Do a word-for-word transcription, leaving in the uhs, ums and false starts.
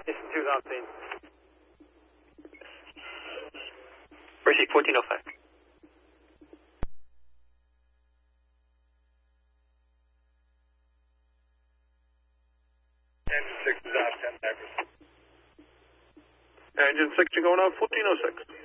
two Alpine. Receive fourteen oh five. Engine six is out, ten Everest. Engine six, you're going out fourteen oh six.